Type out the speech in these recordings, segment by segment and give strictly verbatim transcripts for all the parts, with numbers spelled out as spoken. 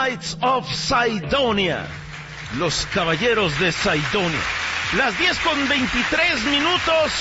Knights of Sidonia, los caballeros de Sidonia. Las diez con veintitrés minutos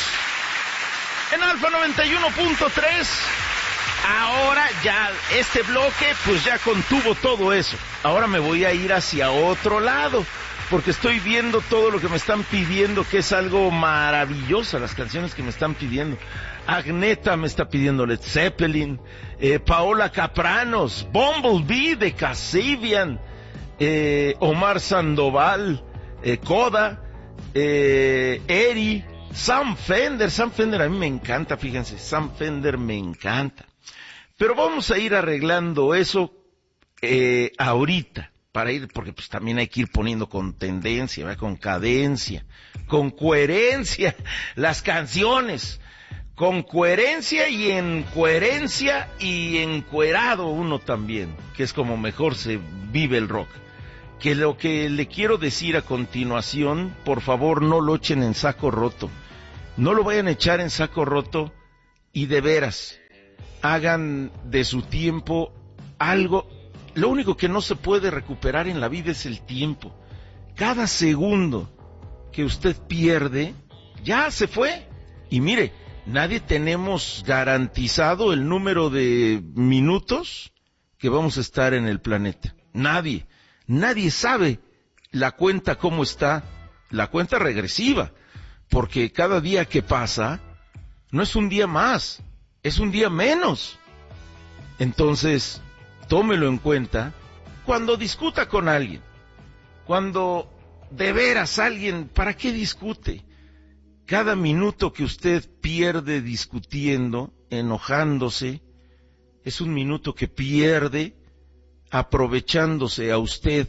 en Alfa noventa y uno punto tres. Ahora ya este bloque pues ya contuvo todo eso. Ahora me voy a ir hacia otro lado, porque estoy viendo todo lo que me están pidiendo, que es algo maravilloso, las canciones que me están pidiendo. Agneta me está pidiendo Led Zeppelin, eh, Paola Capranos, Bumblebee de Kasabian, eh, Omar Sandoval, eh, Coda, eh, Eri, Sam Fender. Sam Fender a mí me encanta, fíjense, Sam Fender me encanta. Pero vamos a ir arreglando eso eh, ahorita, para ir, porque pues también hay que ir poniendo con tendencia, ¿verdad? Con cadencia, con coherencia, las canciones, con coherencia y en coherencia y encuerado uno también, que es como mejor se vive el rock. Que lo que le quiero decir a continuación, por favor no lo echen en saco roto, no lo vayan a echar en saco roto y de veras, hagan de su tiempo algo. Lo único que no se puede recuperar en la vida es el tiempo. Cada segundo que usted pierde, ya se fue. Y mire, nadie tenemos garantizado el número de minutos que vamos a estar en el planeta. Nadie. Nadie sabe la cuenta cómo está, la cuenta regresiva. Porque cada día que pasa, no es un día más, es un día menos. Entonces, tómelo en cuenta cuando discuta con alguien. Cuando de veras alguien, ¿para qué discute? Cada minuto que usted pierde discutiendo, enojándose, es un minuto que pierde aprovechándose a usted.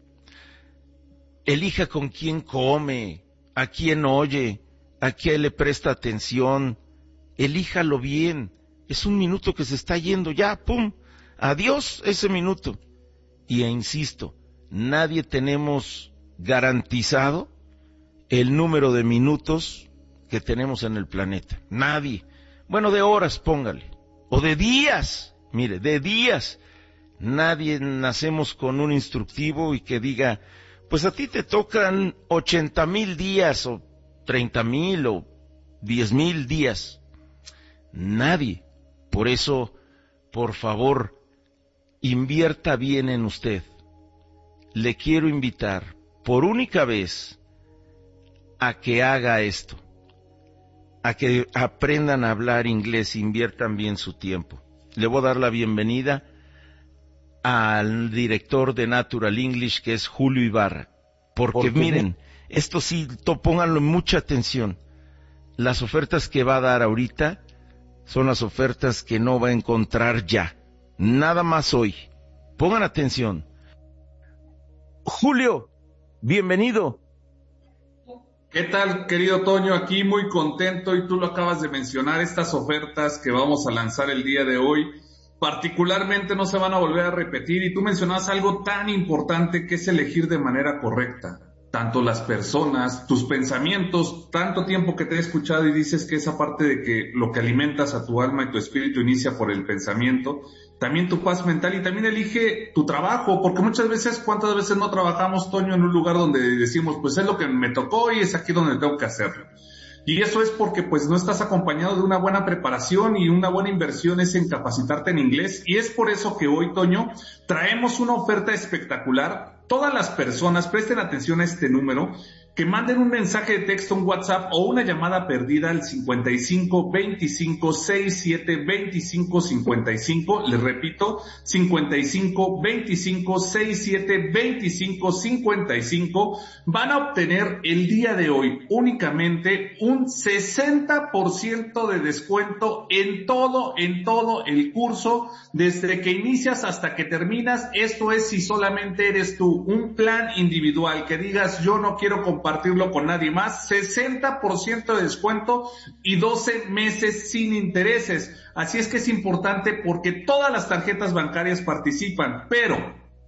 Elija con quién come, a quién oye, a quién le presta atención. Elíjalo bien. Es un minuto que se está yendo ya, pum. Adiós ese minuto. Y e insisto, nadie tenemos garantizado el número de minutos que tenemos en el planeta. Nadie. Bueno, de horas póngale. O de días. Mire, de días. Nadie nacemos con un instructivo y que diga, pues a ti te tocan ochenta mil días o treinta mil o diez mil días. Nadie. Por eso, por favor, invierta bien en usted. Le quiero invitar, por única vez, a que haga esto. A que aprendan a hablar inglés, inviertan bien su tiempo. Le voy a dar la bienvenida al director de Natural English, que es Julio Ibarra. Porque miren, esto sí, to, pónganlo mucha atención. Las ofertas que va a dar ahorita son las ofertas que no va a encontrar ya. Nada más hoy. Pongan atención. Julio, bienvenido. ¿Qué tal, querido Toño? Aquí muy contento, y tú lo acabas de mencionar, estas ofertas que vamos a lanzar el día de hoy, particularmente no se van a volver a repetir, y tú mencionabas algo tan importante que es elegir de manera correcta. Tanto las personas, tus pensamientos, tanto tiempo que te he escuchado y dices que esa parte de que lo que alimentas a tu alma y tu espíritu inicia por el pensamiento, también tu paz mental, y también elige tu trabajo, porque muchas veces, ¿cuántas veces no trabajamos, Toño, en un lugar donde decimos, pues es lo que me tocó y es aquí donde tengo que hacerlo? Y eso es porque pues no estás acompañado de una buena preparación, y una buena inversión es en capacitarte en inglés, y es por eso que hoy, Toño, traemos una oferta espectacular. Todas las personas, presten atención a este número, que manden un mensaje de texto, un WhatsApp o una llamada perdida al cincuenta y cinco, veinticinco, sesenta y siete, veinticinco, cincuenta y cinco, les repito, cincuenta y cinco, veinticinco, sesenta y siete, veinticinco, cincuenta y cinco, van a obtener el día de hoy únicamente un sesenta por ciento de descuento en todo, en todo el curso, desde que inicias hasta que terminas. Esto es si solamente eres tú, un plan individual, que digas yo no quiero compartirlo con nadie más, sesenta por ciento de descuento y doce meses sin intereses. Así es que es importante porque todas las tarjetas bancarias participan, pero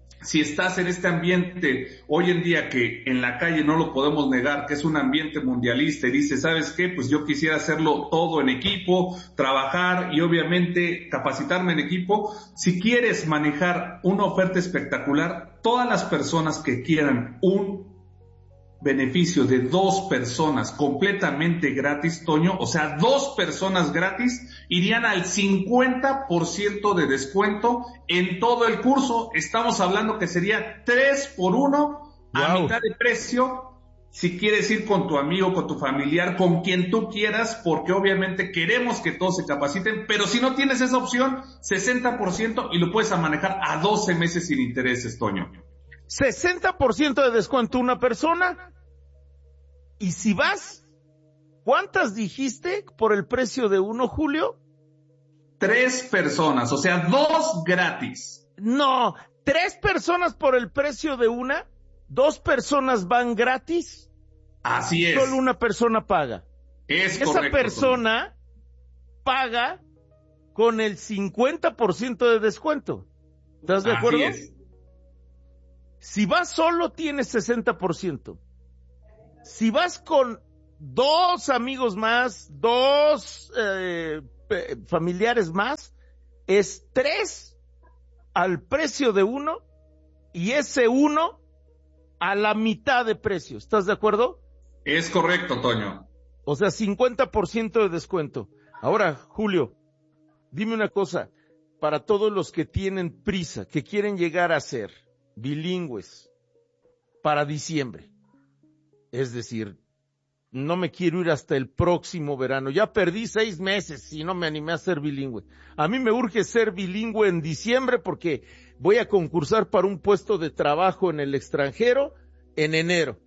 Si estás en este ambiente hoy en día que en la calle no lo podemos negar, que es un ambiente mundialista y dices, ¿sabes qué? Pues yo quisiera hacerlo todo en equipo, trabajar y obviamente capacitarme en equipo. Si quieres manejar una oferta espectacular, todas las personas que quieran un beneficio de dos personas completamente gratis, Toño, o sea, dos personas gratis, irían al cincuenta por ciento de descuento en todo el curso. Estamos hablando que sería tres por uno a wow. mitad de precio, si quieres ir con tu amigo, con tu familiar, con quien tú quieras, porque obviamente queremos que todos se capaciten, pero si no tienes esa opción, sesenta por ciento y lo puedes manejar a doce meses sin intereses, Toño. sesenta por ciento de descuento una persona. Y si vas, ¿cuántas dijiste por el precio de uno, Julio? Tres personas, o sea, dos gratis. No, tres personas por el precio de una, dos personas van gratis. Así es. Solo una persona paga. Es Esa correcto, persona Toño. Paga con el cincuenta por ciento de descuento. ¿Estás de acuerdo? Así es. Si vas solo, tienes sesenta por ciento. Si vas con dos amigos más, dos eh, familiares más, es tres al precio de uno y ese uno a la mitad de precio. ¿Estás de acuerdo? Es correcto, Toño. O sea, cincuenta por ciento de descuento. Ahora, Julio, dime una cosa. Para todos los que tienen prisa, que quieren llegar a ser bilingües para diciembre. Es decir, no me quiero ir hasta el próximo verano. Ya perdí seis meses y no me animé a ser bilingüe. A mí me urge ser bilingüe en diciembre porque voy a concursar para un puesto de trabajo en el extranjero en enero.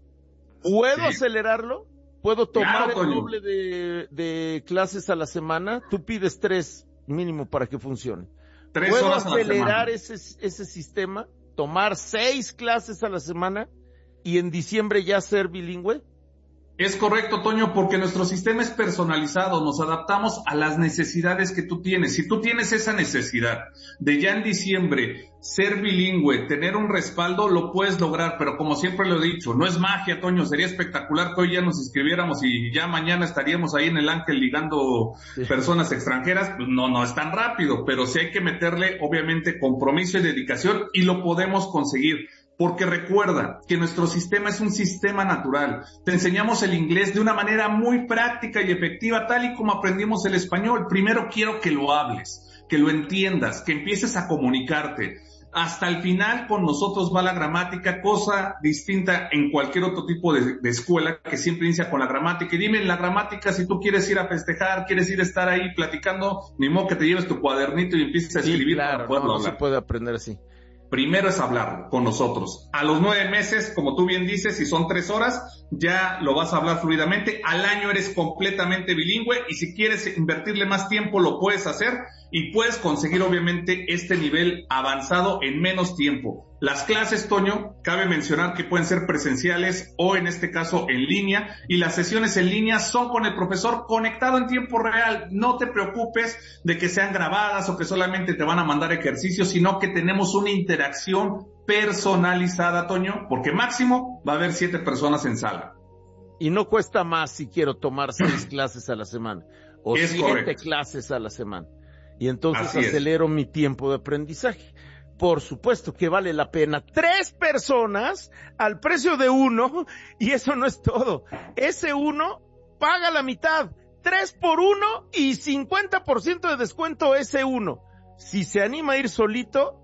¿Puedo sí. acelerarlo? ¿Puedo tomar claro, el doble de, de clases a la semana? Tú pides tres mínimo para que funcione. Tres ¿Puedo horas acelerar ese, ese sistema? ¿Tomar seis clases a la semana y en diciembre ya ser bilingüe? Es correcto, Toño, porque nuestro sistema es personalizado, nos adaptamos a las necesidades que tú tienes. Si tú tienes esa necesidad de ya en diciembre ser bilingüe, tener un respaldo, lo puedes lograr, pero como siempre lo he dicho, no es magia, Toño, sería espectacular que hoy ya nos inscribiéramos y ya mañana estaríamos ahí en el Ángel ligando sí. personas extranjeras. Pues no, no es tan rápido, pero sí hay que meterle, obviamente, compromiso y dedicación y lo podemos conseguir. Porque recuerda que nuestro sistema es un sistema natural. Te enseñamos el inglés de una manera muy práctica y efectiva, tal y como aprendimos el español. Primero quiero que lo hables, que lo entiendas, que empieces a comunicarte. Hasta el final con nosotros va la gramática, cosa distinta en cualquier otro tipo de, de escuela que siempre inicia con la gramática. Y dime, la gramática, si tú quieres ir a festejar, quieres ir a estar ahí platicando, ni modo que te lleves tu cuadernito y empieces a escribir. Sí, claro, para no, no se puede aprender así. Primero es hablarlo con nosotros. A los nueve meses, como tú bien dices, si son tres horas, ya lo vas a hablar fluidamente. Al año eres completamente bilingüe y si quieres invertirle más tiempo, lo puedes hacer y puedes conseguir obviamente este nivel avanzado en menos tiempo. Las clases, Toño, cabe mencionar que pueden ser presenciales o en este caso en línea, y las sesiones en línea son con el profesor conectado en tiempo real. No te preocupes de que sean grabadas o que solamente te van a mandar ejercicios, sino que tenemos una interacción personalizada, Toño, porque máximo va a haber siete personas en sala. Y no cuesta más si quiero tomar seis clases a la semana o es siete correcto. clases a la semana. Y entonces Así acelero es. mi tiempo de aprendizaje. Por supuesto que vale la pena. Tres personas al precio de uno, y eso no es todo. Ese uno paga la mitad. Tres por uno y cincuenta por ciento de descuento ese uno. Si se anima a ir solito,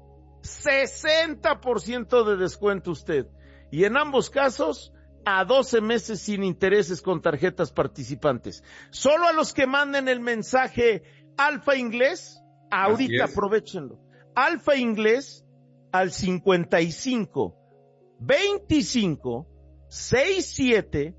sesenta por ciento de descuento usted. Y en ambos casos, a doce meses sin intereses con tarjetas participantes. Solo a los que manden el mensaje Alfa Inglés, ahorita aprovechenlo. Alfa Inglés al cincuenta y cinco, veinticinco, sesenta y siete,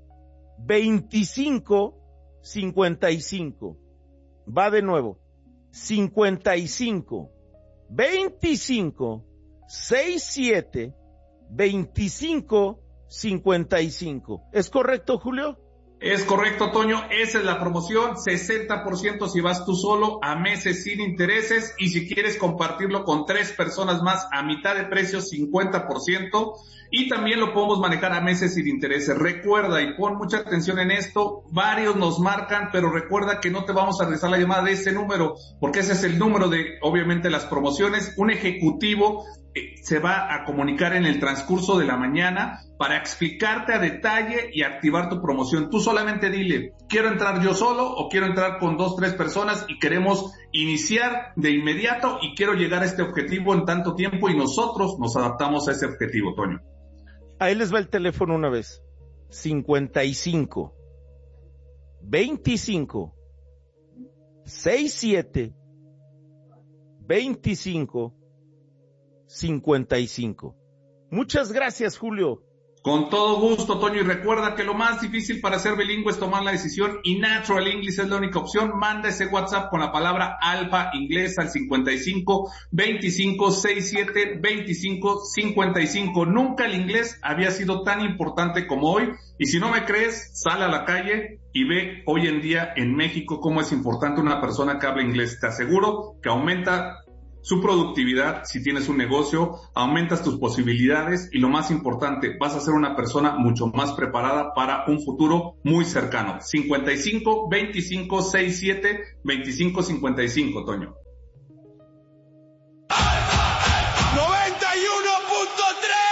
veinticinco, cincuenta y cinco. Va de nuevo. cincuenta y cinco, veinticinco, sesenta y siete, veinticinco, cincuenta y cinco. ¿Es correcto, Julio? Es correcto, Toño, esa es la promoción, sesenta por ciento si vas tú solo, a meses sin intereses, y si quieres compartirlo con tres personas más a mitad de precio, cincuenta por ciento, y también lo podemos manejar a meses sin intereses. Recuerda, y pon mucha atención en esto, varios nos marcan, pero recuerda que no te vamos a regresar la llamada de ese número, porque ese es el número de, obviamente, las promociones. Un ejecutivo eh, se va a comunicar en el transcurso de la mañana para explicarte a detalle y activar tu promoción. Tú solamente dile, quiero entrar yo solo o quiero entrar con dos, tres personas y queremos iniciar de inmediato y quiero llegar a este objetivo en tanto tiempo, y nosotros nos adaptamos a ese objetivo, Toño. Ahí les va el teléfono una vez. cincuenta y cinco, veinticinco, sesenta y siete, veinticinco, cincuenta y cinco. Muchas gracias, Julio. Con todo gusto, Toño, y recuerda que lo más difícil para ser bilingüe es tomar la decisión, y Natural English es la única opción. Manda ese WhatsApp con la palabra Alfa Inglés al cincuenta y cinco, veinticinco, sesenta y siete, veinticinco, cincuenta y cinco. Nunca el inglés había sido tan importante como hoy, y si no me crees, sal a la calle y ve hoy en día en México cómo es importante una persona que habla inglés. Te aseguro que aumenta su productividad. Si tienes un negocio, aumentas tus posibilidades, y lo más importante, vas a ser una persona mucho más preparada para un futuro muy cercano. cincuenta y cinco, veinticinco, sesenta y siete, veinticinco, cincuenta y cinco, Toño. noventa y uno punto tres